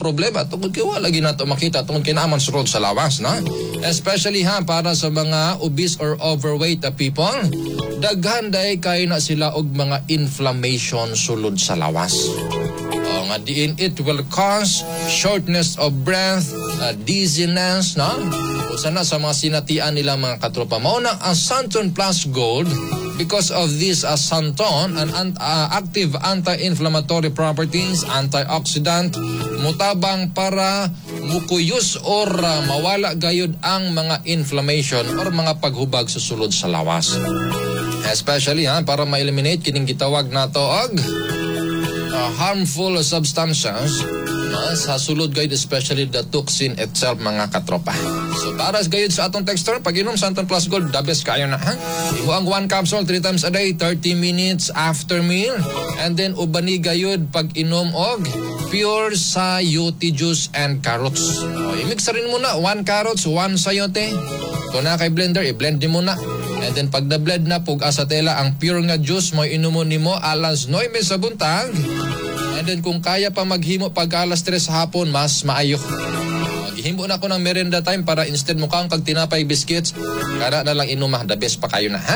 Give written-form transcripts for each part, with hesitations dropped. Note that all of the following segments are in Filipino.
problema tungod kay wala lagi nato makita tungod kay naaman surod sa lawas na. Especially para sa mga obese or overweight people, daghan day kay na sila og mga inflammation sulod sa lawas. Nga diin it will cause shortness of breath, dizziness, no? Usa na sa mga sinatian nila mga katropa. Mao na ang Santon Plus Gold because of this Santon and active anti-inflammatory properties, antioxidant, mutabang para mukuyos or mawala gayud ang mga inflammation or mga paghubag sa sulod sa lawas. Especially para ma-eliminate kining gitawag nato og harmful substances sa sulod gayud, especially the toxin itself mga katropa. So para gayud sa atong texture, pag-inom Santon Plus Gold, the best kayo na Iho ang 1 capsule 3 times a day, 30 minutes after meal. And then ubani gayud pag-inom og pure sayote juice and carrots. I-mix rin muna 1 carrots, 1 sayote. Kung na kay blender, i-blend din muna. And then pag na-blend na pug asa tela ang pure nga juice mo inumon nimo alas 9 sa buntag. And then kung kaya pa maghimo pag alas 3 hapon, mas maayo. Maghimo na ko ng merenda time para instead mo kang kag tinapay biscuits, kada na lang inumah, the best pa kayo na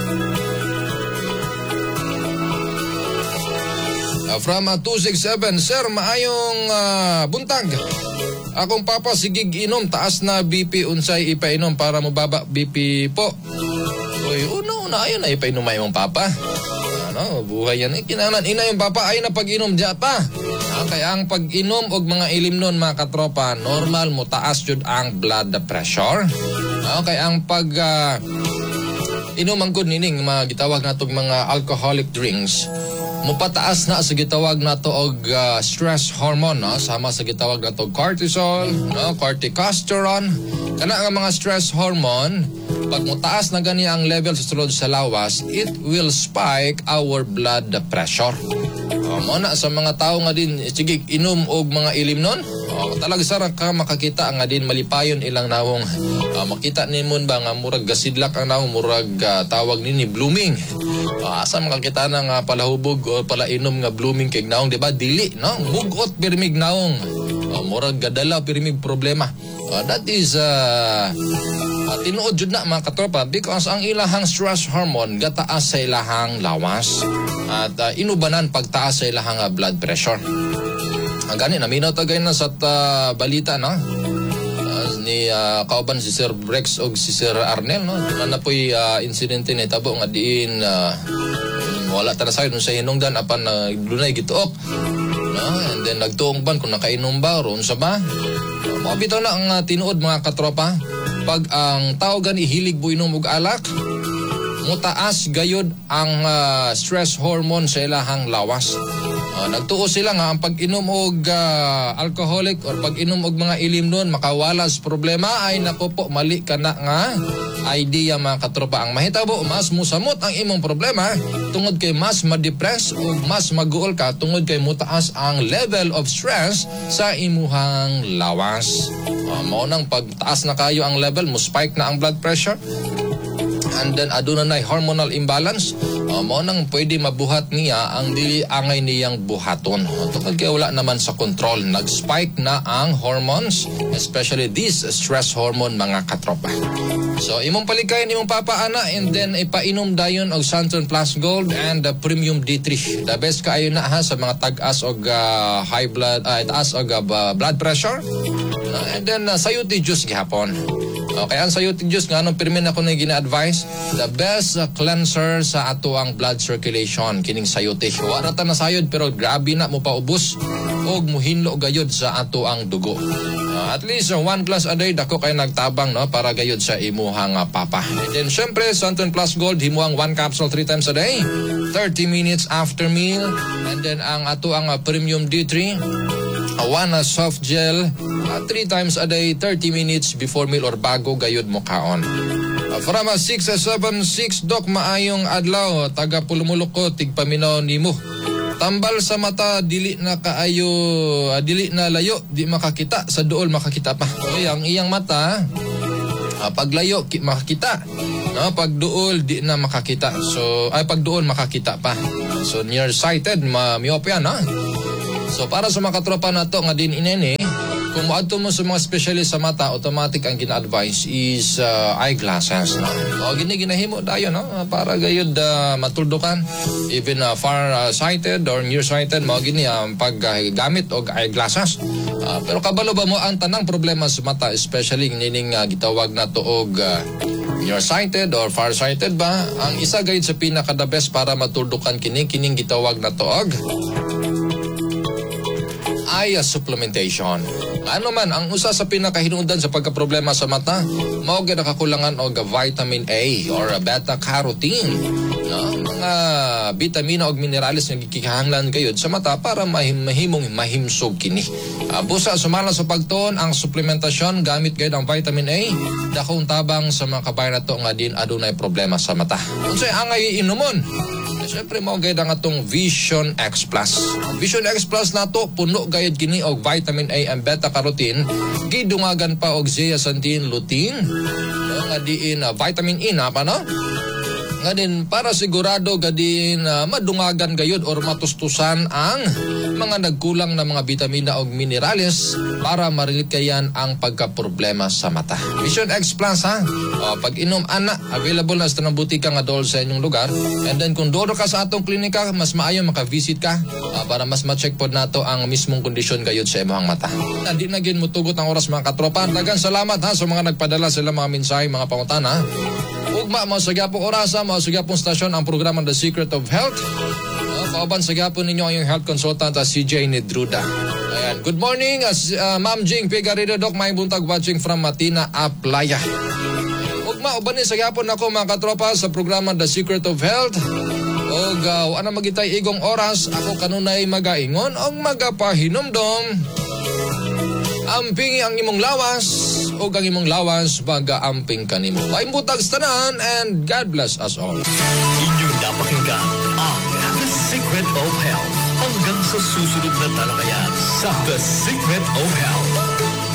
From 267, Sir, maayong buntag. Akong papa sigig inom, taas na BP, unsay ipainom para mababa BP po. Uy, una ayun na ipainom ay mong papa. Buhay yan. Kinahanglan ina yung papa ay na pag-inom diya pa. Kaya ang pag-inom og mga ilimnon mga katropa, normal mo taas jud ang blood pressure. Kaya ang pag inom ang good nining mga gitawag natong mga alcoholic drinks, mupataas na sa gitawag nato og stress hormone, sama sa gitawag nato cortisol, corticosterone. Kana nga mga stress hormone, pag mutaas na gani ang level sa sulod sa lawas, it will spike our blood pressure. Muna sa mga tao nga din, sige, inom og mga ilimnon, talaga sarang ka makakita nga din malipayon ilang nawong. Makita nimon ba nga murag gasidlak ang nawong, murag tawag nini blooming. Asa makakita na nga palahubog o palainom nga blooming kay nawong, di ba? Dili, no? Bugot pirmig nawong. Murag gadala pirmig problema. That is tinuod jud na mga katropa because ang ilahang stress hormone gataas sa ilahang lawas at inubanan pagtaas sa ilahang blood pressure. Ang gani naminaw tagay na sa balita ni kauban si Sir Brex o si Sir Arnel na po'y insidente ni tabo nga diin wala ta na sayo sa hinungdan apan dunay gituok and then nagtuong ban kung nakainom ba ron sa ba. Mabitaw na ang tinuod mga katropa. Pag ang tao gani hilig buinom og alak, mutaas gayud ang stress hormone sa ilahang lawas. Nagtuo sila nga ang pag-inom og alcoholic or pag-inom og mga ilimnon makawalas problema ay nako po mali ka na nga idea mga katropa. Ang mahitabo mas musamot ang imong problema tungod kay mas ma-depress o mas maguol ka tungod kay mutaas ang level of stress sa imuhang lawas. Mao nang pagtaas na kayo ang level, mo spike na ang blood pressure. And then aduna na hormonal imbalance, mao nang pwede mabuhat niya ang dili angay niyang buhaton. Tungod kay wala naman sa control, nag-spike na ang hormones, especially this stress hormone mga katropa. So imong palikayan imong papa ana and then ipainom dayon og Santon Plus Gold and the Premium D3. The best kaayo na sa mga tag-as og high blood taas og blood pressure. And then sayote juice gihapon. Okay, ang sayote juice nga anong pirmin ako na gina-advise, the best cleanser sa ato ang blood circulation kining sayote. Wala ta na sayod pero grabe na mo paubos og muhinlo gayod sa ato ang dugo. At least 1 glass a day dako kay nagtabang para gayod sa imuhang papa. And then syempre Santon Plus Gold himuang 1 capsule 3 times a day, 30 minutes after meal. And then ang ato ang Premium D3, 1 soft gel 3 times a day, 30 minutes before meal or bago gayud mo kaon. From 676 Doc, maayong adlaw, taga Pulumulok ko, tigpaminaw nimo. Tambal sa mata, dili na kaayo, dili na layo, di makakita, sa duol makakita pa. Okay, ang iyang mata, pag layo makakita, pag duol di na makakita. So pag duol makakita pa. So nearsighted, myopia na. So para sa mga katropa nato nga din inene, kung maadto mo sa mga specialist sa mata, automatic ang gina-advise is eyeglasses. No? O ginahimo dayon, no? Para gayud matuldukan. Even far-sighted or nearsighted, mao gini paggamit og eyeglasses. Pero kabalo ba mo ang tanang problema sa mata, especially nining gitawag na to og nearsighted or far-sighted ba? Ang isa gayud sa pinaka-the best para matuldukan kining gitawag na to og eye supplementation. Ano man, ang usa sa pinakahinungdan sa pagkaproblema sa mata, mao gyud nakakulangan og vitamin A or beta-carotene. No? Mga bitamina og minerales nga gikihanglan kayod sa mata para mahimong mahimsog kini. Busa sumala sa pagtuon ang suplementasyon gamit gayud ang vitamin A, dakong tabang sa mga kabayan nato nga din adunay problema sa mata. Unsay angay inumon? Siyempre mo gayud ang atong Vision X Plus. Vision X Plus nato puno gayud kini og vitamin A and beta-carotene, gidungagan pa og zeaxanthin, lutein, nga diin vitamin E na pa no? Nga din para sigurado gadin madungagan gayud or matustusan ang mga nagkulang na mga bitamina o minerales para marilikayan ang pagkaproblema sa mata. Vision X Plus ha. Pag inom ana, available na sa tanang butika nga dol sa inyong lugar. And then kung doro ka sa atong klinika, mas maayo maka-visit ka para mas ma-check pod nato ang mismong kondisyon gayud sa imong mata. Hindi na gin mutugot ang oras mga katropa. Dagan salamat ha sa mga nagpadala sila mga mensahe, mga pangutana. Ugma mo sa gyapong orasa, mo sa gyapong stasyon ang programa The Secret of Health. Pauban sa gyapon ninyo ang yung health consultant CJ Nidruda. Ayan. Good morning, Ma'am Jing Figueredo, Doc, may buntag watching from Matina, Aplaya. Ugma, uban sa gyapon ako mga katropa sa programa The Secret of Health. Og ano magitay igong oras, ako kanunay magaingon og magapahinumdom. Amping ang imong lawas o ang imong lawas mag-aamping kanimo. Maayong butag sa tanan and God bless us all. Inyong napakinggan ang The Secret of Health hanggang sa susunod na talakayan sa The Secret of Health.